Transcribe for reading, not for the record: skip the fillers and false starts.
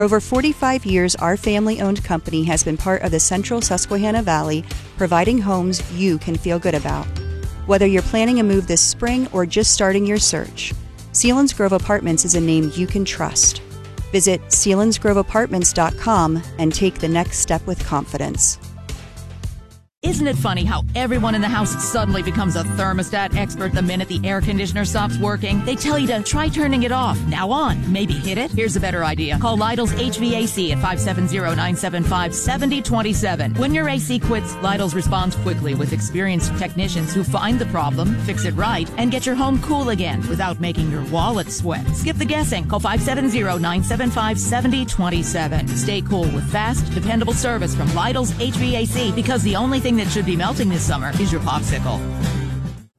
For over 45 years, our family-owned company has been part of the Central Susquehanna Valley, providing homes you can feel good about. Whether you're planning a move this spring or just starting your search, Selinsgrove Apartments is a name you can trust. Visit SelinsgroveApartments.com and take the next step with confidence. Isn't it funny how everyone in the house suddenly becomes a thermostat expert the minute the air conditioner stops working? They tell you to try turning it off. Now on. Maybe hit it? Here's a better idea. Call Lidl's HVAC at 570-975-7027. When your AC quits, Lidl's responds quickly with experienced technicians who find the problem, fix it right, and get your home cool again without making your wallet sweat. Skip the guessing. Call 570-975-7027. Stay cool with fast, dependable service from Lidl's HVAC, because the only thing that should be melting this summer is your popsicle.